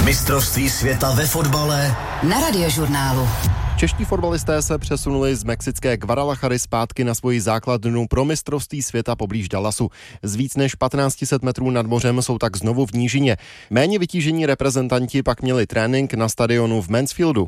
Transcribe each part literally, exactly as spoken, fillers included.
Mistrovství světa ve fotbale na Radiožurnálu. Čeští fotbalisté se přesunuli z mexické Guadalajary zpátky na svoji základnu pro mistrovství světa poblíž Dallasu. Z víc než patnáct set metrů nad mořem jsou tak znovu v nížině. Méně vytížení reprezentanti pak měli trénink na stadionu v Mansfieldu.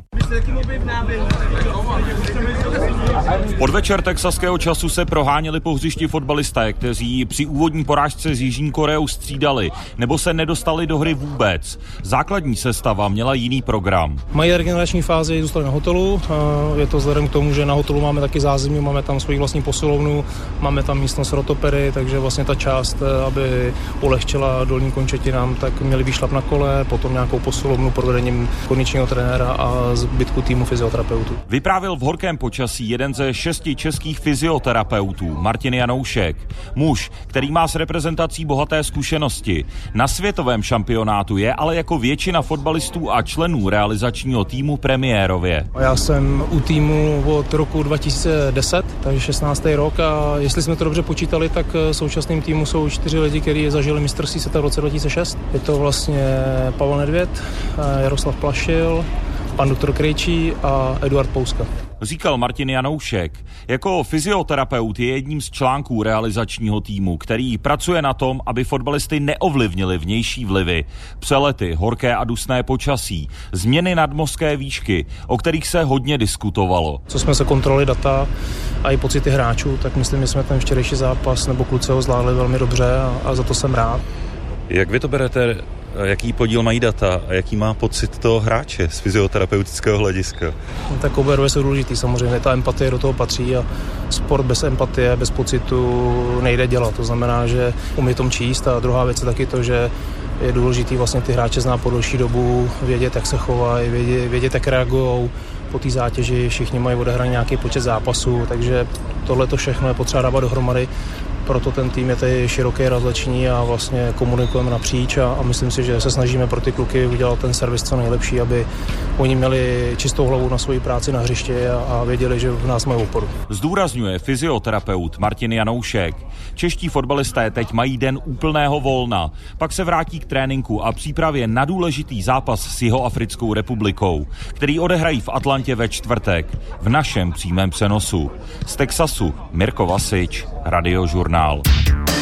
Podvečer texaského času se proháněli po hřišti fotbalisté, kteří při úvodní porážce s Jižní Koreou střídali nebo se nedostali do hry vůbec. Základní sestava měla jiný program. Mají regenerační fázi, zůstali na hotelu. Je to vzhledem k tomu, že na hotelu máme taky zázemí, máme tam svoji vlastní posilovnu, máme tam místnost rotopery, takže vlastně ta část, aby ulehčila dolním končetinám, tak měli výšlap na kole, potom nějakou posilovnu pod vedením kondičního trenéra a zbytku týmu fyzioterapeutů. Vyprávěl v horkém počasí jeden ze šesti českých fyzioterapeutů, Martin Janoušek. Muž, který má s reprezentací bohaté zkušenosti. Na světovém šampionátu je ale jako většina fotbalistů a členů realizačního týmu premiérově. Já jsem u týmu od roku dva tisíce deset, takže šestnáctý rok, a jestli jsme to dobře počítali, tak v současném týmu jsou čtyři lidi, kteří zažili mistrovství světa v roce dva tisíce šest. Je to vlastně Pavel Nedvěd, Jaroslav Plašil, pan doktor Krejčí a Eduard Pouska. Říkal Martin Janoušek. Jako fyzioterapeut je jedním z článků realizačního týmu, který pracuje na tom, aby fotbalisty neovlivnili vnější vlivy. Přelety, horké a dusné počasí, změny nadmořské výšky, o kterých se hodně diskutovalo. Co jsme se kontrolovali data a i pocity hráčů, tak myslím, že jsme ten včerejší zápas nebo kluci ho zvládli velmi dobře a, a za to jsem rád. Jak vy to berete? Jaký podíl mají data a jaký má pocit toho hráče z fyzioterapeutického hlediska? No, tak obě dvě jsou důležitý, samozřejmě ta empatie do toho patří a sport bez empatie, bez pocitu nejde dělat. To znamená, že umí tom číst, a druhá věc je taky to, že je důležitý vlastně ty hráče znát po delší dobu, vědět, jak se chovají, vědět, vědět jak reagují. Po té zátěži všichni mají odehraný nějaký počet zápasů, takže tohle to všechno je potřeba dávat dohromady. Proto ten tým je tady široký, rozleční a vlastně komunikujeme napříč a, a myslím si, že se snažíme pro ty kluky udělat ten servis co nejlepší, aby oni měli čistou hlavu na svoji práci na hřišti a, a věděli, že v nás mají oporu. Zdůrazňuje fyzioterapeut Martin Janoušek. Čeští fotbalisté teď mají den úplného volna, pak se vrátí k tréninku a přípravě na důležitý zápas s Jihoafrickou republikou, který odehrají v Atlantě ve čtvrtek v našem přímém přenosu. Z Texasu Mirko Vasič, Radiožurnál.